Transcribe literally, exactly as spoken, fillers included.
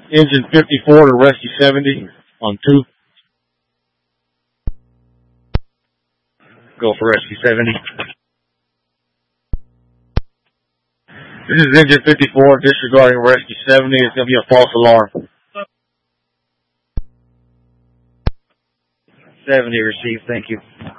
Engine fifty-four to rescue seventy on two. Go for rescue seventy. This is engine fifty-four disregarding rescue seventy. It's going to be a false alarm. seventy received, thank you.